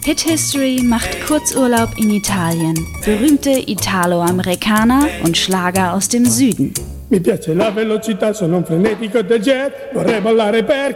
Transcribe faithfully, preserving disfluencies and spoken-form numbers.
Hit History macht Kurzurlaub in Italien. Berühmte Italo-Amerikaner und Schlager aus dem Süden. Mi piace la velocità, sono un frenetico del jet, vorrei ballare per